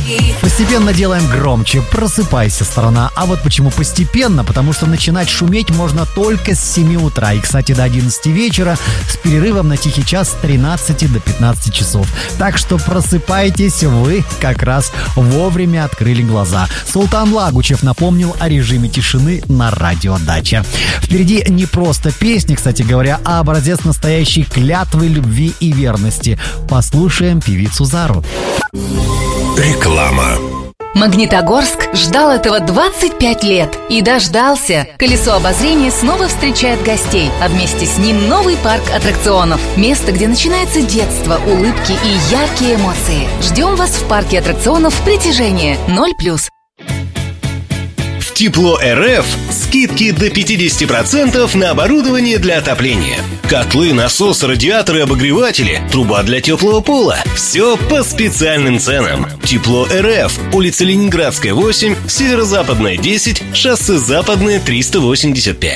Постепенно делаем громче. Просыпайся, страна. А вот почему постепенно? Потому что начинать шуметь можно только с 7 утра. И, кстати, до 11 вечера с перерывом на тихий час с 13 до 15 часов. Так что просыпайтесь, вы как раз вовремя открыли глаза. Султан Лагучев напомнил о режиме тишины на радиодаче. Впереди не просто песни, кстати говоря, а образец настоящей клятвы любви и верности. Послушаем певицу Зару. Реклама. Магнитогорск ждал этого 25 лет и дождался. Колесо обозрения снова встречает гостей, а вместе с ним новый парк аттракционов. Место, где начинается детство, улыбки и яркие эмоции. Ждем вас в парке аттракционов «Притяжение» 0+. В Тепло РФ скидки до 50% на оборудование для отопления. Котлы, насосы, радиаторы, обогреватели, труба для теплого пола. Все по специальным ценам. Тепло РФ. Улица Ленинградская, 8, Северо-Западная, 10, шоссе Западное, 385.